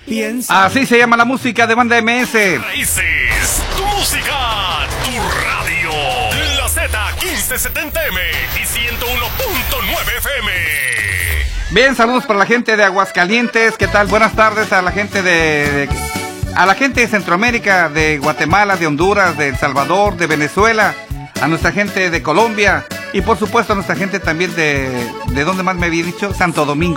Así se llama la música de Banda MS. Raíces, tu música, tu radio. La Z1570M y 101.9 FM. Bien, saludos para la gente de Aguascalientes. ¿Qué tal? Buenas tardes a la gente a la gente de Centroamérica, de Guatemala, de Honduras, de El Salvador, de Venezuela, a nuestra gente de Colombia y por supuesto a nuestra gente también de ¿dónde más me había dicho? Santo Domingo.